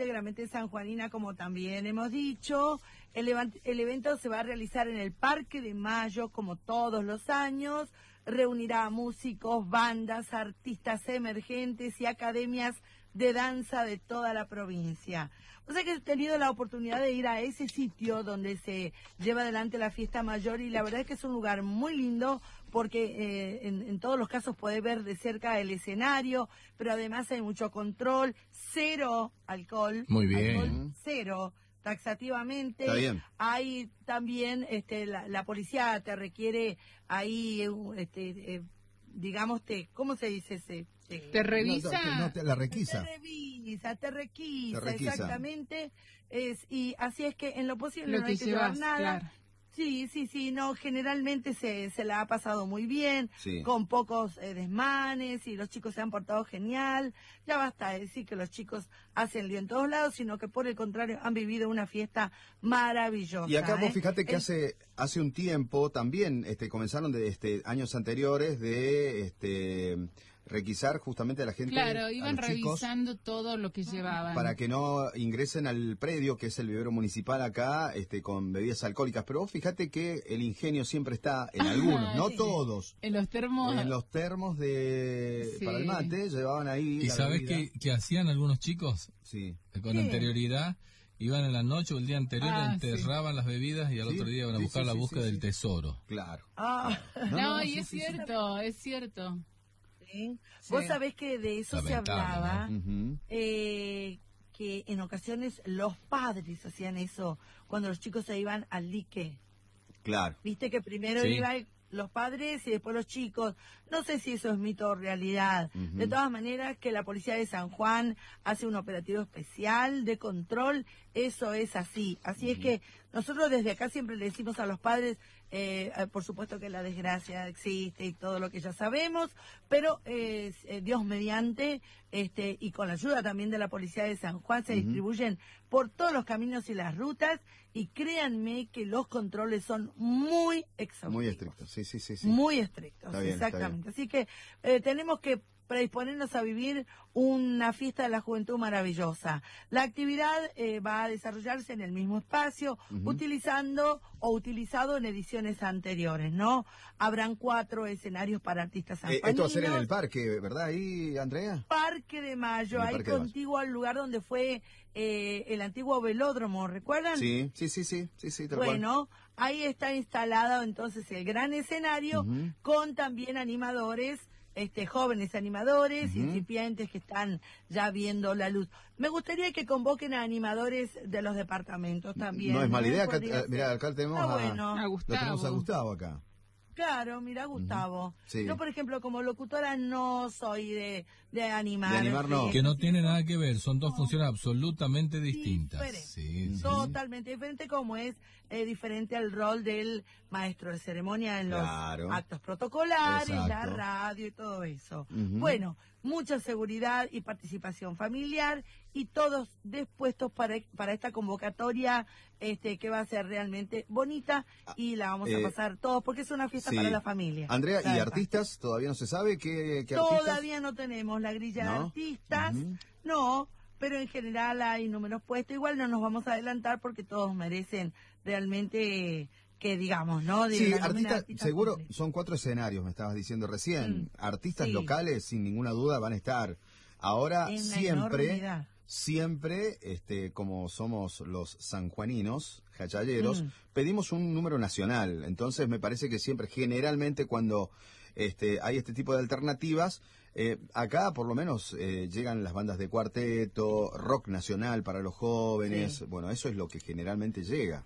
íntegramente sanjuanina, como también hemos dicho. El evento se va a realizar en el Parque de Mayo, como todos los años. Reunirá a músicos, bandas, artistas emergentes y academias de danza de toda la provincia. O sea que he tenido la oportunidad de ir a ese sitio donde se lleva adelante la fiesta mayor, y la verdad es que es un lugar muy lindo porque en todos los casos podés ver de cerca el escenario, pero además hay mucho control, cero alcohol. Muy bien. Alcohol cero. Taxativamente. Está bien. Hay también la policía te requiere ahí digamos, ¿cómo se dice ese? ¿Te revisa? La requisa. Te requisa, exactamente. Y así es que en lo posible Lo no que hay que llevas, llevar nada. claro. Sí, no, generalmente se la ha pasado muy bien, Sí. con pocos desmanes, y los chicos se han portado genial. Ya basta de decir que los chicos hacen lío en todos lados, sino que por el contrario han vivido una fiesta maravillosa. Y acá vos fíjate que hace un tiempo también comenzaron de años anteriores de requisar justamente a la gente. Claro, iban a los chicos, revisando todo lo que llevaban. para que no ingresen al predio, que es el vivero municipal acá, con bebidas alcohólicas. Pero vos fíjate que el ingenio siempre está en algunos, no sí. todos. En los termos. En los termos Sí. para el mate, llevaban ahí. ¿Y la sabés bebida. qué hacían algunos chicos? Sí. Con ¿Qué? anterioridad, iban en la noche o el día anterior, Ah, enterraban las bebidas y al Sí, otro día iban a sí, buscar sí, la sí, búsqueda sí, del sí. tesoro. Claro. No, sí, y es sí, sí. cierto, es cierto. ¿Sí? Sí. Vos sabés que de eso se Lamentable, hablaba, Ujú. que en ocasiones los padres hacían eso cuando los chicos se iban al dique. Claro. Viste que primero Sí. iban los padres y después los chicos. No sé si eso es mito o realidad. Ujú. De todas maneras, que la policía de San Juan hace un operativo especial de control, eso es así. Así es que nosotros desde acá siempre le decimos a los padres, por supuesto que la desgracia existe y todo lo que ya sabemos, pero Dios mediante, y con la ayuda también de la policía de San Juan, se distribuyen por todos los caminos y las rutas, y créanme que los controles son muy exhaustivos. Muy estricto, sí. Muy estrictos, Está bien, exactamente. Así que tenemos que predisponernos a vivir una fiesta de la juventud maravillosa. La actividad va a desarrollarse en el mismo espacio, utilizado en ediciones anteriores, ¿no? Habrán 4 escenarios para artistas sanjuaninos. Esto va a ser en el parque, ¿verdad? Ahí, Andrea. Parque de Mayo, En el ahí Parque de Mayo. contiguo al lugar donde fue el antiguo velódromo, ¿recuerdan? Sí, tal cual. Bueno, ahí está instalado entonces el gran escenario, con también animadores, jóvenes animadores, incipientes que están ya viendo la luz. Me gustaría que convoquen a animadores de los departamentos también. No es mala idea. Acá, Podría ser. mirá, acá tenemos Está bueno. A lo tenemos a Gustavo acá. Claro, mira, Gustavo. Sí. Yo, por ejemplo, como locutora no soy de animar. De animar, no. Que no tiene nada que ver, son dos funciones absolutamente distintas. Diferente. Sí. Totalmente diferente, como es diferente al rol del maestro de ceremonia en los Claro. actos protocolares, la Exacto. radio y todo eso. Ujú. Bueno, mucha seguridad y participación familiar, y todos dispuestos para esta convocatoria que va a ser realmente bonita, y la vamos a pasar todos porque es una fiesta Sí. para la familia. Andrea, ¿y Claro. artistas? ¿Todavía no se sabe qué artistas? Todavía no tenemos la grilla de ¿No? artistas, no, pero en general hay números puestos. Igual no nos vamos a adelantar porque todos merecen realmente que digamos, ¿no? De Sí, la nómina de artistas, seguro, completa. son 4 escenarios, me estabas diciendo recién. Artistas sí. locales, sin ninguna duda, van a estar. Ahora, En la siempre, enormidad. como somos los sanjuaninos, jachalleros, pedimos un número nacional. Entonces, me parece que siempre, generalmente, cuando hay este tipo de alternativas, acá por lo menos llegan las bandas de cuarteto, rock nacional para los jóvenes. Sí. Bueno, eso es lo que generalmente llega.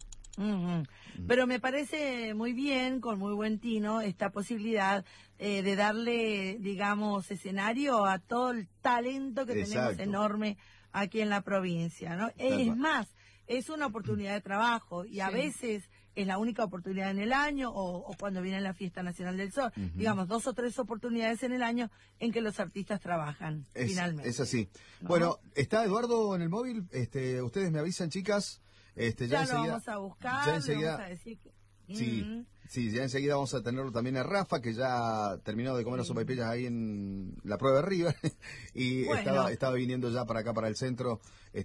Pero me parece muy bien, con muy buen tino, esta posibilidad de darle, digamos, escenario a todo el talento que tenemos Exacto. enorme aquí en la provincia, ¿no? Es más, es una oportunidad de trabajo, y a veces es la única oportunidad en el año, o cuando viene la Fiesta Nacional del Sol, digamos, 2 o 3 oportunidades en el año en que los artistas trabajan, finalmente. Es así. ¿No? Bueno, ¿está Eduardo en el móvil? Ustedes me avisan, chicas. Ya enseguida, lo vamos a buscar, ya enseguida, vamos a decir que... sí, ya enseguida vamos a tenerlo también a Rafa, que ya terminó de comer las sopaipillas ahí en la prueba de River, y Bueno. estaba viniendo ya para acá, para el centro,